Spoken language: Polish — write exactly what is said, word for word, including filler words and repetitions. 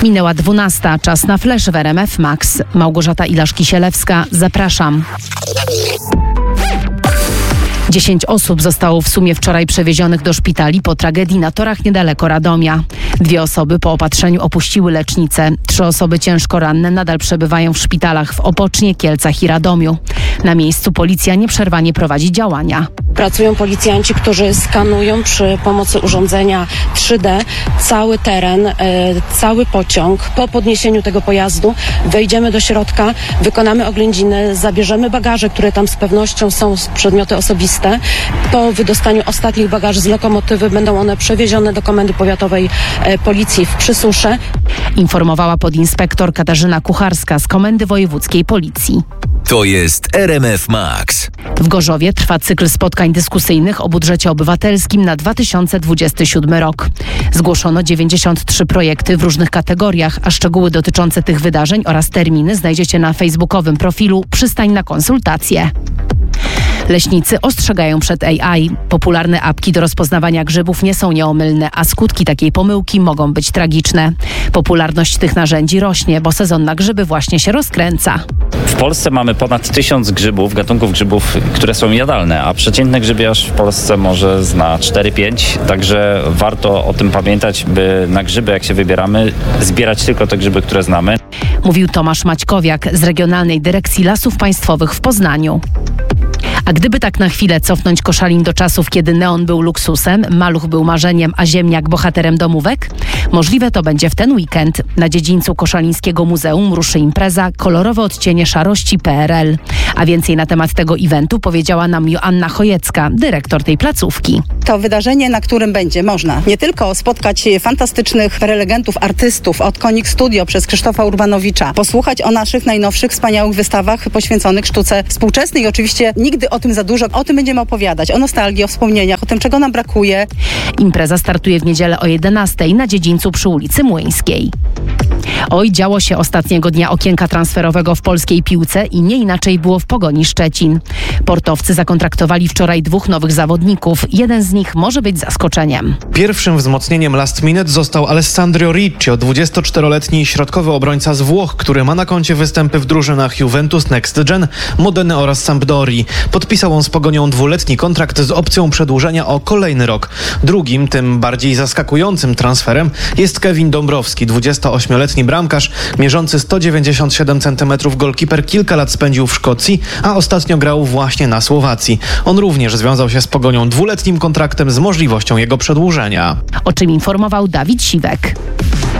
Minęła dwunasta, czas na flash w R M F Max. Małgorzata Ilaszki-Sielewska, zapraszam. Dziesięć osób zostało w sumie wczoraj przewiezionych do szpitali po tragedii na torach niedaleko Radomia. Dwie osoby po opatrzeniu opuściły lecznicę. Trzy osoby ciężko ranne nadal przebywają w szpitalach w Opocznie, Kielcach i Radomiu. Na miejscu policja nieprzerwanie prowadzi działania. Pracują policjanci, którzy skanują przy pomocy urządzenia trzy D cały teren, e, cały pociąg. Po podniesieniu tego pojazdu wejdziemy do środka, wykonamy oględziny, zabierzemy bagaże, które tam z pewnością są przedmioty osobiste. Po wydostaniu ostatnich bagaży z lokomotywy będą one przewiezione do Komendy Powiatowej e, Policji w Przysusze. Informowała podinspektor Katarzyna Kucharska z Komendy Wojewódzkiej Policji. To jest R M F Max. W Gorzowie trwa cykl spotkań dyskusyjnych o budżecie obywatelskim na dwa tysiące dwudziesty siódmy rok. Zgłoszono dziewięćdziesiąt trzy projekty w różnych kategoriach, a szczegóły dotyczące tych wydarzeń oraz terminy znajdziecie na facebookowym profilu Przystań na konsultacje. Leśnicy ostrzegają przed A I. Popularne apki do rozpoznawania grzybów nie są nieomylne, a skutki takiej pomyłki mogą być tragiczne. Popularność tych narzędzi rośnie, bo sezon na grzyby właśnie się rozkręca. W Polsce mamy ponad tysiąc grzybów, gatunków grzybów, które są jadalne, a przeciętny grzybiarz w Polsce może zna cztery pięć, także warto o tym pamiętać, by na grzyby, jak się wybieramy, zbierać tylko te grzyby, które znamy. Mówił Tomasz Maćkowiak z Regionalnej Dyrekcji Lasów Państwowych w Poznaniu. A gdyby tak na chwilę cofnąć Koszalin do czasów, kiedy neon był luksusem, maluch był marzeniem, a ziemniak bohaterem domówek? Możliwe to będzie w ten weekend. Na dziedzińcu Koszalińskiego Muzeum ruszy impreza Kolorowe odcienie szarości P R L. A więcej na temat tego eventu powiedziała nam Joanna Chojecka, dyrektor tej placówki. To wydarzenie, na którym będzie można nie tylko spotkać fantastycznych prelegentów, artystów od Konik Studio przez Krzysztofa Urbanowicza, posłuchać o naszych najnowszych, wspaniałych wystawach poświęconych sztuce współczesnej i oczywiście nigdy o tym za dużo. O tym będziemy opowiadać, o nostalgii, o wspomnieniach, o tym, czego nam brakuje. Impreza startuje w niedzielę o jedenastej na dziedzińcu przy ulicy Młyńskiej. Oj, działo się ostatniego dnia okienka transferowego w polskiej piłce i nie inaczej było w Pogoni Szczecin. Portowcy zakontraktowali wczoraj dwóch nowych zawodników. Jeden z nich może być zaskoczeniem. Pierwszym wzmocnieniem last minute został Alessandro Riccio, dwudziestoczteroletni środkowy obrońca z Włoch, który ma na koncie występy w drużynach Juventus Next Gen, Modeny oraz Sampdorii. Podpisał on z Pogonią dwuletni kontrakt z opcją przedłużenia o kolejny rok. Drugim, tym bardziej zaskakującym transferem jest Kevin Dąbrowski, dwudziestoośmioletni bramkarz, mierzący sto dziewięćdziesiąt siedem centymetrów, golkiper, kilka lat spędził w Szkocji, a ostatnio grał właśnie na Słowacji. On również związał się z Pogonią dwuletnim kontraktem z możliwością jego przedłużenia. O czym informował Dawid Siwek.